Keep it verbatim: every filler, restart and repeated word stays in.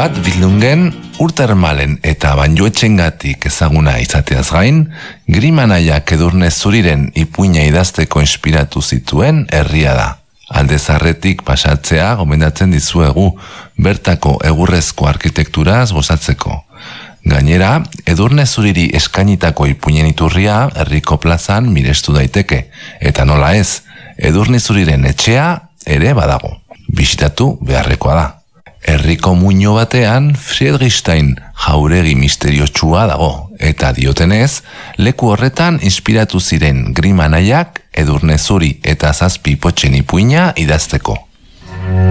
bat Bildungen Urtermalen eta Banjoetxengatik ezaguna izateaz gain, Grimanaiak Edurne Zuriren ipuina idazteko inspiratu zituen herria da. Alde zaharretik pasatzea gomendatzen dizuegu bertako egurrezko arkitekturaz gozatzeko. Gainera, Edurne Zuriri eskainitako ipuinen iturria herriko plazan mirestu daiteke, eta nola ez, Edurne Zuriren etxea ere badago. Bisitatu beharrekoa da. Herriko muino batean Friedrichstein jauregi misteriotsua dago, eta diotenez, leku horretan inspiratu ziren Grimanaiak Edurne Zuri eta zazpi ipotxen ipuina idazteko.